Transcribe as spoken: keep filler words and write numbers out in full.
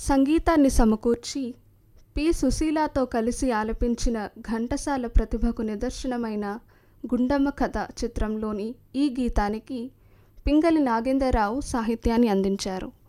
సంగీతాన్ని సమకూర్చి పి సుశీలతో కలిసి ఆలపించిన ఘంటసాల ప్రతిభకు నిదర్శనమైన గుండమ్మ కథ చిత్రంలోని ఈ గీతానికి పింగళి నాగేంద్రరావు సాహిత్యాన్ని అందించారు.